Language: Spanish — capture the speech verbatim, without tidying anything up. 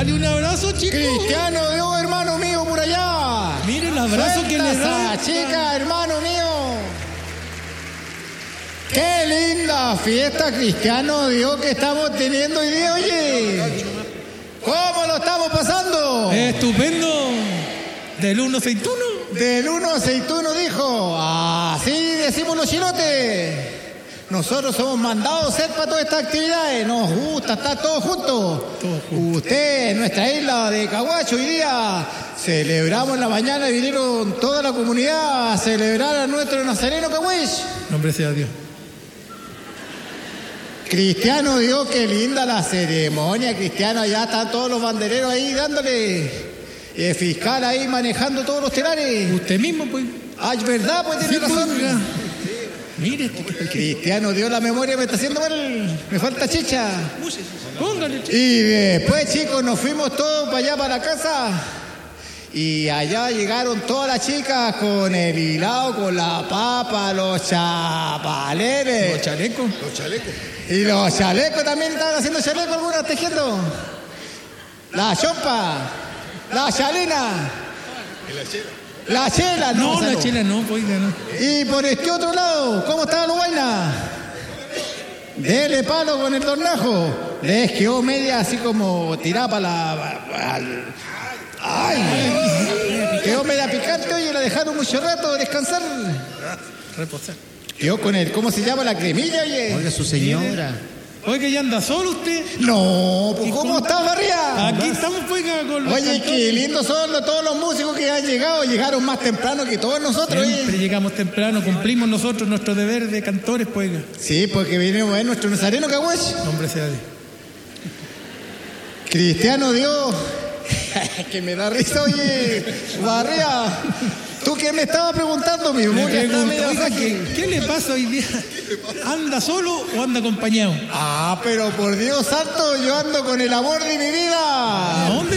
Dale un abrazo, chico. Cristiano Dios, hermano mío, por allá. Mira el abrazo que le da. Esa chica, hermano mío. Qué linda fiesta, Cristiano Dios, que estamos teniendo hoy día, oye. ¿Cómo lo estamos pasando? Estupendo. Del uno aceituno. Del uno aceituno, dijo. Así decimos los chilotes. Nosotros somos mandados a hacer para todas estas actividades. Nos gusta estar todos juntos. Todos juntos. Usted, en nuestra isla de Caguacho, hoy día celebramos en la mañana y vinieron toda la comunidad a celebrar a nuestro nazareno Caguich. Nombre sea Dios. Cristiano, Dios, qué linda la ceremonia. Cristiano, allá están todos los bandereros ahí dándole. Y el fiscal ahí manejando todos los telares. Usted mismo, pues. Ah, es verdad, pues tiene Sí, pues, razón. oiga. Mire, este, Cristiano, Dios, la memoria me está haciendo mal. Me falta chicha. póngale. Y después, chicos, nos fuimos todos para allá, para la casa. Y allá llegaron todas las chicas con el hilado, con la papa, los chapaleres. Los chalecos. Los chalecos. Y los chalecos también estaban haciendo chalecos, algunas tejiendo. La chompa, la chalina, En la chela. la chela, no. No, la Salo. chela no, pues, oiga, no. Y por este otro lado, ¿cómo estaba la guayna? Dele palo con el tornajo. Les quedó media así como tirada para la... pa- al- ¡Ay! Quedó media picante, oye, la dejaron mucho rato descansar. Reposar. Quedó con el, ¿cómo se llama? La cremilla, oye. Oiga, su señora. Oiga, ¿ya anda solo usted? No, pues ¿cómo está, Barría? Aquí estamos, pues, oiga, con los Oye, cantores. qué lindos son los- todos los músicos que han llegado. Llegaron más temprano que todos nosotros, Siempre oye. llegamos temprano, cumplimos nosotros nuestro deber de cantores, pues, oiga. Sí, porque vinimos a ver nuestro nazareno Caguach. Nombre sea Dios. Cristiano Dios. Que me da risa, oye. Barría. ¿Tú qué me estabas preguntando, mi Le memoria está pregunto, medio oiga, frágil. ¿qué, ¿qué le pasa hoy día? ¿Anda solo o anda acompañado? Ah, pero por Dios santo, yo ando con el amor de mi vida. ¿A dónde